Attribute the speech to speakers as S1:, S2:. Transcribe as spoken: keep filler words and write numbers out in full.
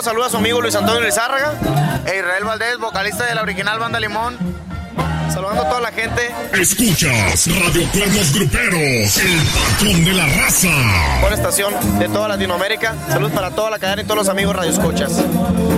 S1: saluda a su amigo Luis Antonio Lizárraga e Israel Valdés, vocalista de la original Banda Limón. Saludando a toda la gente.
S2: Escuchas Radio Cuernos Gruperos, el patrón de la raza.
S1: Por estación de toda Latinoamérica. Saludos para toda la cadena y todos los amigos radioescuchas.